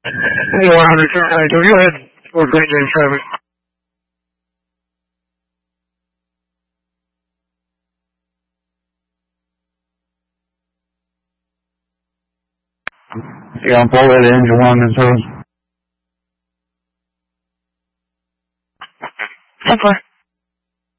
Hey, 100, go ahead. Or Great James traffic. Yeah, I'm forward to engine 1 and 2. 10-4.